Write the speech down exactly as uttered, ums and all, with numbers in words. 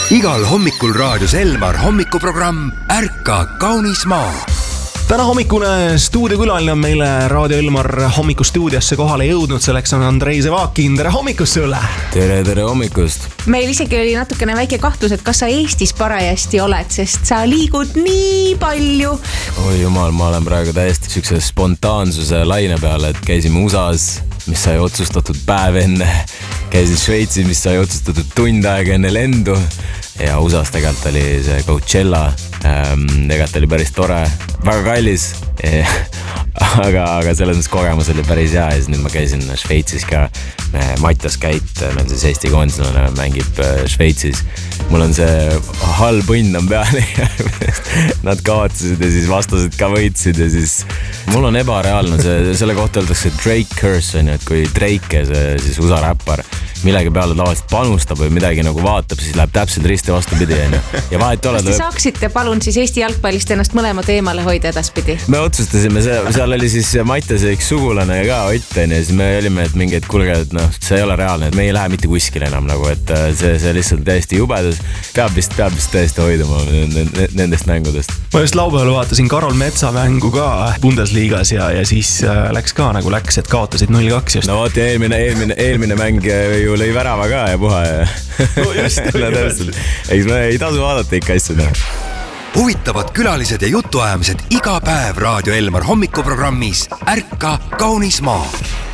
Igal hommikul raadios Elmar hommikuprogramm Ärka kaunis maa. Täna hommikune stuudiokülaline on meile Raadio Elmar hommikustuudiosse kohale jõudnud. Selleks on Andrei Zevakin. Tere hommikust sulle! Tere, tere hommikust! Meil isegi oli natukene väike kahtlus, et kas sa Eestis parajasti oled, sest sa liigud nii palju. Oi jumal, ma olen praegu täiesti sükse spontaansuse laine peale, et käisime U S A-s, mis sai otsustatud päev enne. Käisin Šveitsis, mis sai otsustatud tund aega enne lendu. Ja U S A-s tegelikult oli see Coachella. Tegelikult oli päris tore, väga kallis. aga, aga selles mõttes kogemus oli päris hea. Ja siis nüüd ma käisin Šveitsis ka. Matjas Käit, meil siis Eesti koondslane mängib Šveitsis. Mul on see halb õnn on peale. Nad kaotasid ja siis vastased ka võitsid. Ja siis mul on ebareaalne. See, selle kohta öeldakse Drake curse, on, et kui Drake, see siis U S A räppar, millegi peale tavaliselt panustab või midagi nagu vaatab, siis läheb täpselt risti vastupidi. Ja vahet ole. Kas te saaksite palun siis Eesti jalgpallist ennast mõlema teemale hoida edaspidi? Me otsustasime, seal oli siis Matjas üks sugulane ka Ott, ja siis me olime, et mingi, et kulge, et noh, see ei ole reaalne, et me ei lähe mitte kuskile enam nagu, et see, see lihtsalt täiesti jubedus. Peab vist, peab vist täiesti hoiduma nendest mängudest. Ma just laupäeval vaatasin Karol Metsa mängu ka Bundesliigas ja, ja siis läks ka nagu läks, et kaotasid null kaks just. No vaat, eelmine, eelmine, eelmine mäng ju lõi värava ka ja puha ja no just, no, ei, ei tasu vaadata ikka asju. Huvitavad külalised ja jutuajamised iga päev Raadio Elmar hommikuprogrammis Ärka kaunis maa.